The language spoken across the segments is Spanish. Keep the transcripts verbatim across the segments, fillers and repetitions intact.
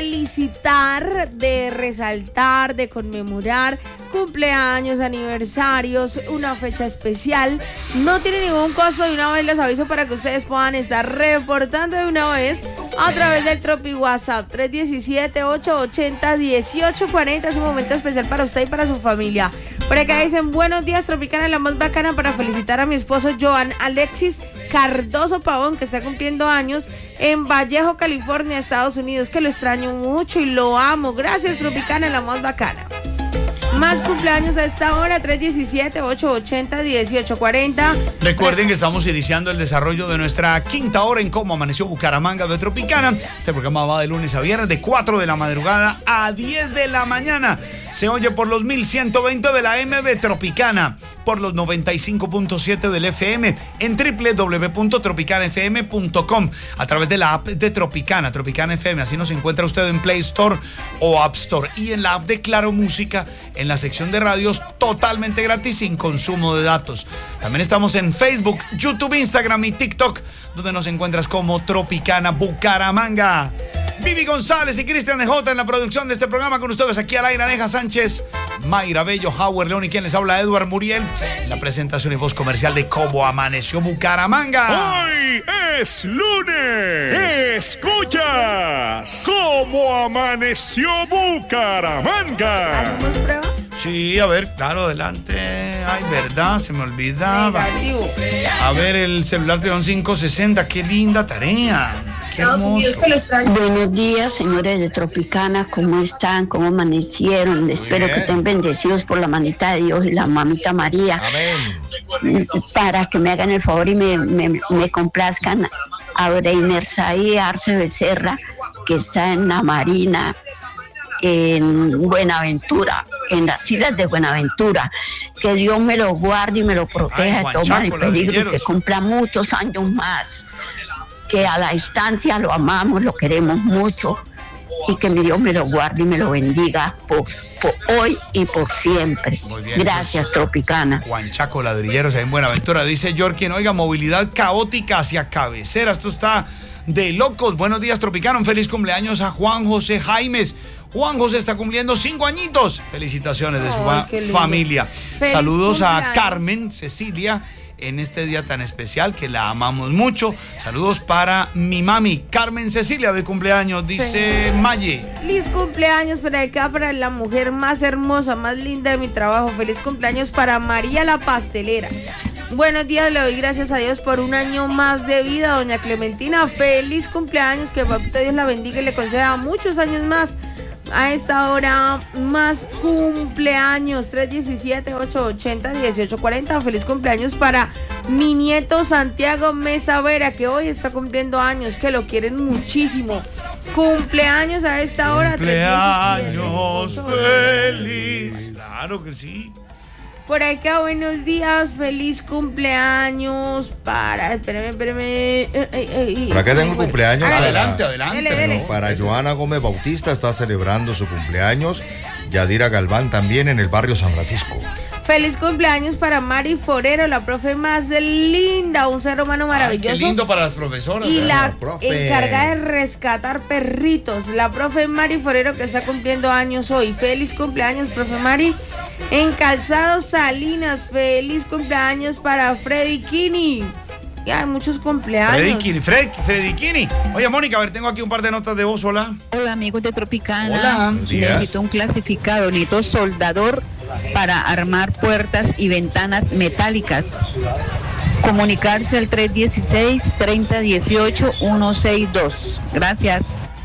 felicitar, de resaltar, de conmemorar cumpleaños, aniversarios, una fecha especial. No tiene ningún costo, y una vez les aviso para que ustedes puedan estar reportando de una vez a través del Tropi WhatsApp tres diecisiete, ocho ochenta, dieciocho cuarenta. Es un momento especial para usted y para su familia. Por acá dicen: buenos días, Tropicana, la más bacana, para felicitar a mi esposo Joan Alexis Cardoso Pavón, que está cumpliendo años en Vallejo, California, Estados Unidos, que lo extraño mucho y lo amo. Gracias, Tropicana, la más bacana. Más cumpleaños a esta hora, tres diecisiete, ocho ochenta, dieciocho cuarenta. Recuerden que estamos iniciando el desarrollo de nuestra quinta hora en Cómo Amaneció Bucaramanga de Tropicana. Este programa va de lunes a viernes de cuatro de la madrugada a diez de la mañana. Se oye por los mil ciento veinte de la M de Tropicana, por los noventa y cinco punto siete del F M, en doble u doble u doble u punto tropicana f m punto com, a través de la app de Tropicana, Tropicana F M. Así nos encuentra usted en Play Store o App Store, y en la app de Claro Música, en la sección de radios, totalmente gratis, sin consumo de datos. También estamos en Facebook, YouTube, Instagram y TikTok, donde nos encuentras como Tropicana Bucaramanga. Vivi González y Cristian de J en la producción de este programa. Con ustedes aquí al aire, Aleja Sánchez, Mayra Bello, Howard León y quien les habla, Edward Muriel. La presentación y voz comercial de Cómo Amaneció Bucaramanga. Hoy es lunes. Escuchas Cómo Amaneció Bucaramanga. ¿Hacemos prueba? Sí, a ver, claro, adelante. Ay, verdad, se me olvidaba. Negativo. A ver, el celular de quinientos sesenta, qué linda tarea. Qué hermoso. Buenos días, señores de Tropicana, ¿cómo están? ¿Cómo amanecieron? Espero que estén bendecidos por la manita de Dios y la mamita María. Amén. Para que me hagan el favor y me, me, me complazcan a Breiner Saí Arce Becerra, que está en la Marina, en Buenaventura, en las islas de Buenaventura. Que Dios me lo guarde y me lo proteja de todo mal y peligro, y que cumpla muchos años más. Que a la distancia lo amamos, lo queremos mucho, y que mi Dios me lo guarde y me lo bendiga por, por hoy y por siempre. Bien, gracias, Tropicana. Juan Chaco Ladrilleros, en Buenaventura. Dice Yorkin: oiga, movilidad caótica hacia Cabecera, esto está de locos. Buenos días, Tropicana, un feliz cumpleaños a Juan José Jaimes. Juan José está cumpliendo cinco añitos. Felicitaciones de oh, su familia. Saludos cumpleaños. a Carmen Cecilia en este día tan especial, que la amamos mucho. Saludos para mi mami Carmen Cecilia, de cumpleaños, dice sí. Maye. Feliz cumpleaños para acá, para la mujer más hermosa, más linda de mi trabajo. Feliz cumpleaños para María la pastelera. Buenos días, le doy gracias a Dios por un año más de vida, doña Clementina. Feliz cumpleaños, que papito Dios la bendiga y le conceda muchos años más. A esta hora, más cumpleaños, tres diecisiete, ocho ochenta, dieciocho cuarenta. Feliz cumpleaños para mi nieto Santiago Mesa Vera, que hoy está cumpliendo años, que lo quieren muchísimo. Cumpleaños a esta hora, cumpleaños feliz. Claro que sí. Por acá, buenos días, feliz cumpleaños para, espérame, espérame. Eh, eh, eh, Por acá tengo cumpleaños. Adelante, para, adelante. Dele, dele. No, para Joana Gómez Bautista, está celebrando su cumpleaños. Yadira Galván también, en el barrio San Francisco. Feliz cumpleaños para Mari Forero, la profe más linda, un ser humano maravilloso. Ay, qué lindo para las profesoras. Y la, la encargada de rescatar perritos, la profe Mari Forero, que está cumpliendo años hoy. Feliz cumpleaños, profe Mari. En Calzados Salinas, feliz cumpleaños para Freddy Kini. Ya hay muchos cumpleaños. Freddy Kini, Fred, Freddy Kini. Oye, Mónica, a ver, tengo aquí un par de notas de voz. Hola. Hola, amigos de Tropicana. Hola. Necesito un clasificado, necesito soldador para armar puertas y ventanas metálicas. Comunicarse al tres dieciséis, treinta dieciocho, ciento sesenta y dos. Gracias.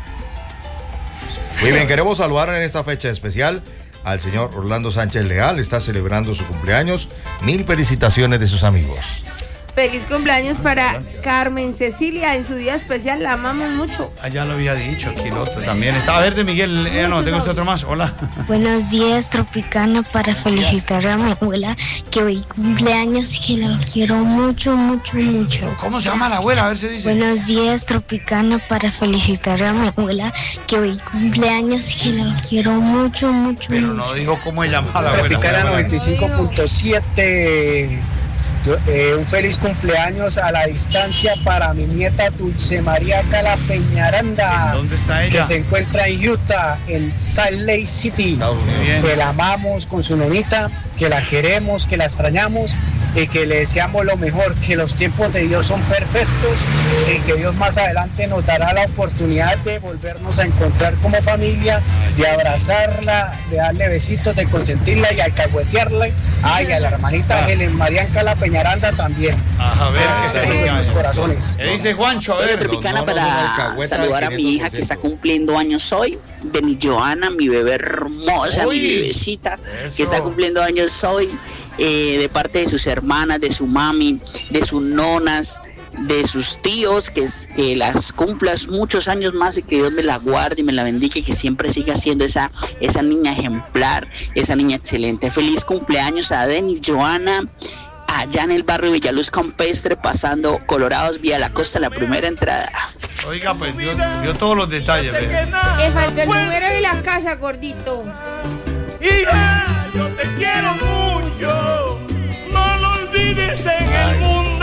Muy bien, queremos saludar en esta fecha especial al señor Orlando Sánchez Leal. Está celebrando su cumpleaños. Mil felicitaciones de sus amigos. Feliz cumpleaños para Carmen Cecilia en su día especial, la amamos mucho. Allá lo había dicho, aquí el otro también. Está verde, Miguel. Eh, no, tengo este otro más. Hola. Buenos días, Tropicana, para felicitar a mi abuela que hoy cumpleaños y que la quiero mucho, mucho, mucho. ¿Cómo se llama la abuela? A ver si dice. Buenos días, Tropicana, para felicitar a mi abuela que hoy cumpleaños y que la quiero mucho, mucho, Pero mucho. no digo cómo se llama la abuela. Tropicana noventa y cinco punto siete. Eh, un feliz cumpleaños a la distancia para mi nieta Dulce María Cala Peñaranda. ¿Dónde está ella? Que se encuentra en Utah, en Salt Lake City. Que la amamos con su nonita, que la queremos, que la extrañamos y que le deseamos lo mejor, que los tiempos de Dios son perfectos y que Dios más adelante nos dará la oportunidad de volvernos a encontrar como familia, de abrazarla, de darle besitos, de consentirla y alcahuetearla. Ay, a la hermanita ah. Helen Marian Cala Peñaranda también. Ajá, a ver, ah, ¿qué te nuestros corazones. ¿Qué dice Juancho? A ver, bueno, Tropicana, no, no, para no, saludar a mi hija que está cumpliendo años hoy, Beni Joana, mi bebé hermosa, Uy, mi bebecita, eso. que está cumpliendo años hoy, eh, de parte de sus hermanas, de su mami, de sus nonas, de sus tíos, que, que las cumplas muchos años más y que Dios me la guarde y me la bendiga y que siempre siga siendo esa, esa niña ejemplar, esa niña excelente. Feliz cumpleaños a Denis Joana, allá en el barrio Villaluz Campestre, pasando Colorados vía la costa, la primera entrada. Oiga, pues dio, dio todos los detalles. Le faltó el número y la casa, gordito. Hija, yo te quiero mucho, no lo olvides en Ay. el mundo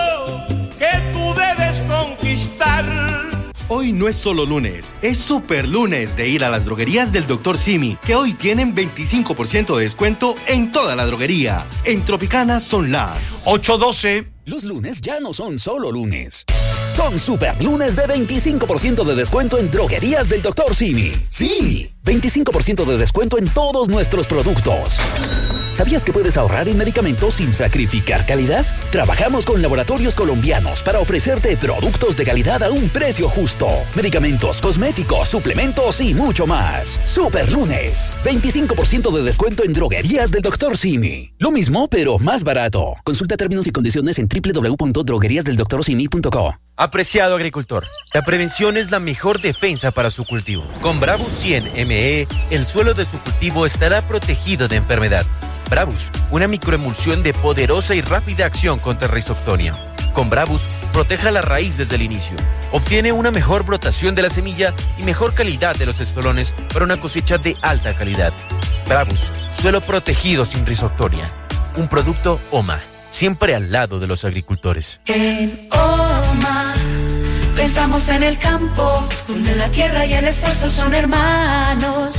que tú debes conquistar. Hoy no es solo lunes, es super lunes de ir a las droguerías del doctor Simi, que hoy tienen veinticinco por ciento de descuento en toda la droguería. En Tropicana son las ocho doce. Los lunes ya no son solo lunes. Son super lunes de veinticinco por ciento de descuento en droguerías del doctor Simi. Sí, veinticinco por ciento de descuento en todos nuestros productos. ¿Sabías que puedes ahorrar en medicamentos sin sacrificar calidad? Trabajamos con laboratorios colombianos para ofrecerte productos de calidad a un precio justo. Medicamentos, cosméticos, suplementos y mucho más. Super lunes, veinticinco por ciento de descuento en droguerías del doctor Simi. Lo mismo, pero más barato. Consulta términos y condiciones en doble u doble u doble u punto droguerías del doctor simi punto co. Apreciado agricultor, la prevención es la mejor defensa para su cultivo. Con Bravus cien M E, el suelo de su cultivo estará protegido de enfermedad. Bravus, una microemulsión de poderosa y rápida acción contra Rhizoctonia. Con Bravus, proteja la raíz desde el inicio. Obtiene una mejor brotación de la semilla y mejor calidad de los estolones para una cosecha de alta calidad. Bravus, suelo protegido sin Rhizoctonia. Un producto OMA, siempre al lado de los agricultores. En OMA pensamos en el campo, donde la tierra y el esfuerzo son hermanos.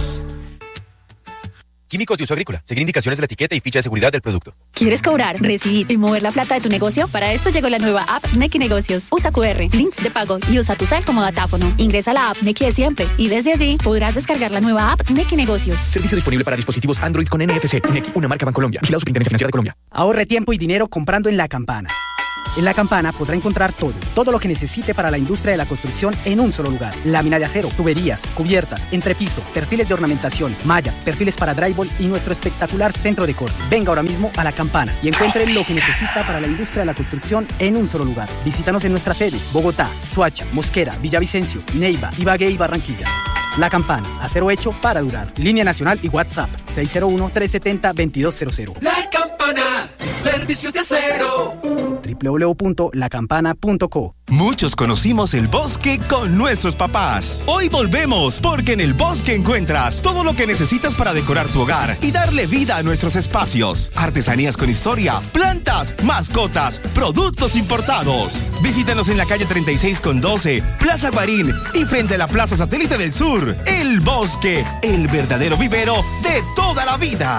Químicos de uso agrícola. Seguir indicaciones de la etiqueta y ficha de seguridad del producto. ¿Quieres cobrar, recibir y mover la plata de tu negocio? Para esto llegó la nueva app Nequi Negocios. Usa cu erre, links de pago y usa tu cel como datáfono. Ingresa a la app Nequi de siempre y desde allí podrás descargar la nueva app Nequi Negocios. Servicio disponible para dispositivos Android con N F C. Nequi, una marca Bancolombia. Vigilado Superintendencia Financiera de Colombia. Ahorre tiempo y dinero comprando en La Campana. En La Campana podrá encontrar todo, todo lo que necesite para la industria de la construcción en un solo lugar. Lámina de acero, tuberías, cubiertas, entrepiso, perfiles de ornamentación, mallas, perfiles para drywall y nuestro espectacular centro de corte. Venga ahora mismo a La Campana y encuentre lo que necesita para la industria de la construcción en un solo lugar. Visítanos en nuestras sedes: Bogotá, Soacha, Mosquera, Villavicencio, Neiva, Ibagué y Barranquilla. La Campana, acero hecho para durar. Línea nacional y WhatsApp seis cero uno, tres siete cero, dos cero cero. La Campana, servicios de acero. doble u doble u doble u punto la campana punto co. Muchos conocimos el bosque con nuestros papás. Hoy volvemos, porque en el bosque encuentras todo lo que necesitas para decorar tu hogar y darle vida a nuestros espacios. Artesanías con historia, plantas, mascotas, productos importados. Visítanos en la calle treinta y seis con doce, Plaza Guarín y frente a la Plaza Satélite del Sur. El bosque, el verdadero vivero de toda la vida.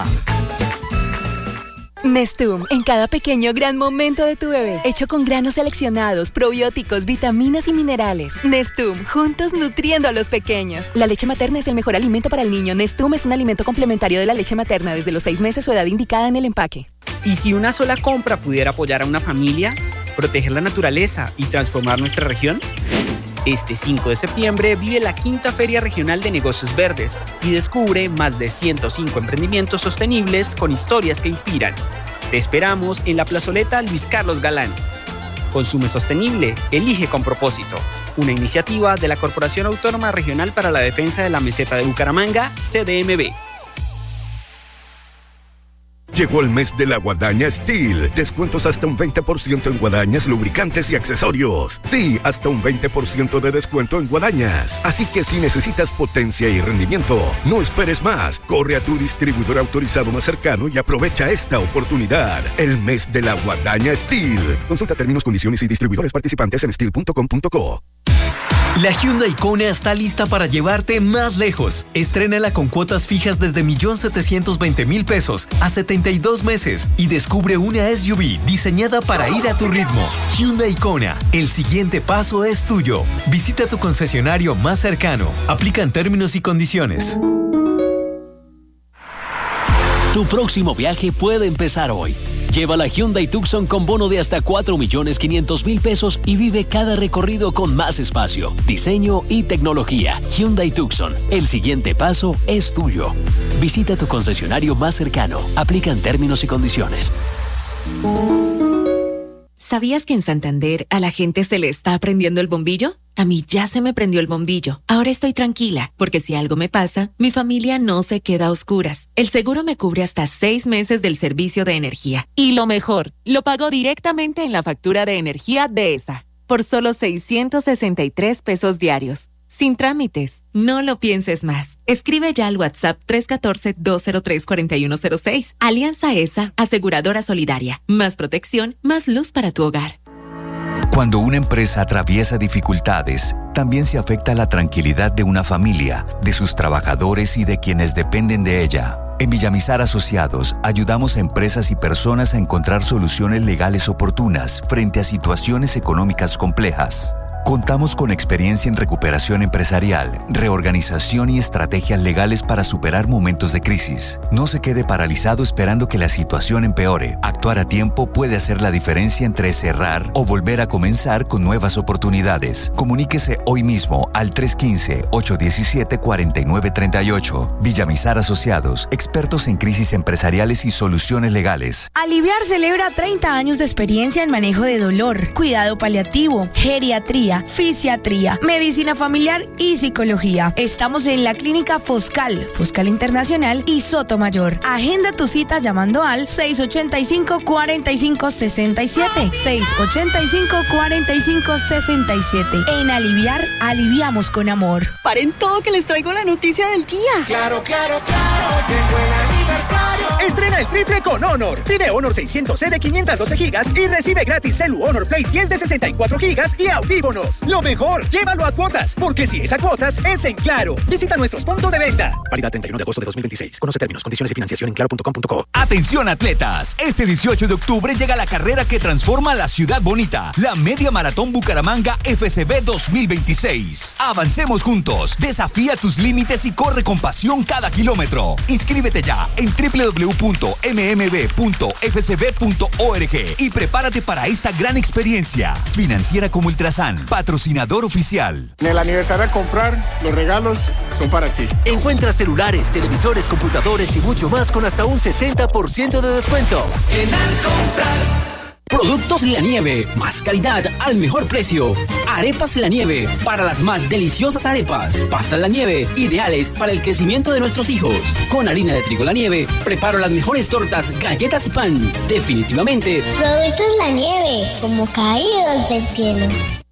Nestum, en cada pequeño gran momento de tu bebé, hecho con granos seleccionados, probióticos, vitaminas y minerales. Nestum, juntos nutriendo a los pequeños. La leche materna es el mejor alimento para el niño. Nestum es un alimento complementario de la leche materna desde los seis meses o edad indicada en el empaque. ¿Y si una sola compra pudiera apoyar a una familia, proteger la naturaleza y transformar nuestra región? Este cinco de septiembre vive la quinta Feria Regional de Negocios Verdes y descubre más de ciento cinco emprendimientos sostenibles con historias que inspiran. Te esperamos en la plazoleta Luis Carlos Galán. Consume sostenible, elige con propósito. Una iniciativa de la Corporación Autónoma Regional para la Defensa de la Meseta de Bucaramanga, C D M B. Llegó el mes de la Guadaña Steel. Descuentos hasta un veinte por ciento en guadañas, lubricantes y accesorios. Sí, hasta un veinte por ciento de descuento en guadañas. Así que si necesitas potencia y rendimiento, no esperes más. Corre a tu distribuidor autorizado más cercano y aprovecha esta oportunidad. El mes de la Guadaña Steel. Consulta términos, condiciones y distribuidores participantes en steel punto com punto co. La Hyundai Kona está lista para llevarte más lejos. Estrénala con cuotas fijas desde un millón setecientos veinte mil pesos a setenta y dos meses y descubre una S U V diseñada para ir a tu ritmo. Hyundai Kona, el siguiente paso es tuyo. Visita tu concesionario más cercano. Aplican términos y condiciones. Tu próximo viaje puede empezar hoy. Lleva la Hyundai Tucson con bono de hasta cuatro millones quinientos mil pesos y vive cada recorrido con más espacio, diseño y tecnología. Hyundai Tucson, el siguiente paso es tuyo. Visita tu concesionario más cercano. Aplican términos y condiciones. ¿Sabías que en Santander a la gente se le está prendiendo el bombillo? A mí ya se me prendió el bombillo. Ahora estoy tranquila, porque si algo me pasa, mi familia no se queda a oscuras. El seguro me cubre hasta seis meses del servicio de energía. Y lo mejor, lo pago directamente en la factura de energía de ESA, por solo seiscientos sesenta y tres pesos diarios. Sin trámites. No lo pienses más. Escribe ya al WhatsApp tres uno cuatro, dos cero tres, cuatro uno cero seis. Alianza ESA, aseguradora solidaria. Más protección, más luz para tu hogar. Cuando una empresa atraviesa dificultades, también se afecta la tranquilidad de una familia, de sus trabajadores y de quienes dependen de ella. En Villamizar Asociados, ayudamos a empresas y personas a encontrar soluciones legales oportunas frente a situaciones económicas complejas. Contamos con experiencia en recuperación empresarial, reorganización y estrategias legales para superar momentos de crisis. No se quede paralizado esperando que la situación empeore. Actuar a tiempo puede hacer la diferencia entre cerrar o volver a comenzar con nuevas oportunidades. Comuníquese hoy mismo al tres uno cinco, ocho uno siete, cuatro nueve tres ocho. Villamizar Asociados, expertos en crisis empresariales y soluciones legales. Aliviar celebra treinta años de experiencia en manejo de dolor, cuidado paliativo, geriatría, fisiatría, medicina familiar y psicología. Estamos en la clínica Foscal, Foscal Internacional y Sotomayor. Agenda tu cita llamando al seis ocho cinco, cuatro cinco seis siete, seis ocho cinco, cuatro cinco seis siete. En Aliviar, aliviamos con amor. Paren todo que les traigo la noticia del día. Claro, claro, claro, llegó el aniversario. Estrena el triple con Honor. Pide Honor seiscientos C de quinientos doce gigas y recibe gratis Celu Honor Play diez de sesenta y cuatro gigas y audífonos. Lo mejor, llévalo a cuotas, porque si es a cuotas, es en Claro. Visita nuestros puntos de venta. Válido treinta y uno de agosto de dos mil veintiséis. Conoce términos, condiciones y financiación en claro punto com punto co. Atención atletas, este dieciocho de octubre llega la carrera que transforma la ciudad bonita, la Media Maratón Bucaramanga F C B dos mil veintiséis. Avancemos juntos, desafía tus límites y corre con pasión cada kilómetro. Inscríbete ya en doble u doble u doble u punto m m b punto f c b punto org y prepárate para esta gran experiencia. Financiera como Ultrasan, patrocinador oficial. En el aniversario a comprar, los regalos son para ti. Encuentra celulares, televisores, computadores y mucho más con hasta un sesenta por ciento de descuento. En Al Comprar. Productos La Nieve, más calidad al mejor precio. Arepas La Nieve, para las más deliciosas arepas. Pastas La Nieve, ideales para el crecimiento de nuestros hijos. Con harina de trigo La Nieve, preparo las mejores tortas, galletas y pan. Definitivamente. Productos La Nieve, como caídos del cielo.